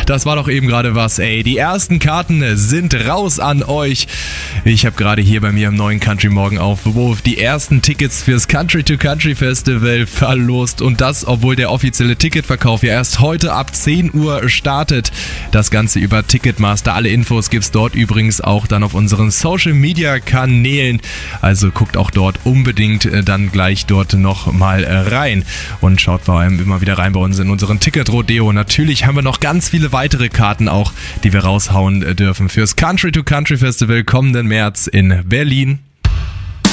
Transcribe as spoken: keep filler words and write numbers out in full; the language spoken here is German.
Das war doch eben gerade was, ey. Die ersten Karten sind raus an euch. Ich habe gerade hier bei mir im neuen Country Morgen Aufruf die ersten Tickets fürs Country to Country Festival verlost. Und das, obwohl der offizielle Ticketverkauf ja erst heute ab zehn Uhr startet. Das Ganze über Ticketmaster. Alle Infos gibt's dort übrigens auch dann auf unseren Social Media Kanälen. Also guckt auch dort unbedingt dann gleich dort noch mal rein. Und schaut vor allem immer wieder rein bei uns in unseren Ticket-Rodeo. Natürlich haben wir noch ganz viele weitere Karten auch, die wir raushauen dürfen fürs Country to Country Festival kommenden März in Berlin.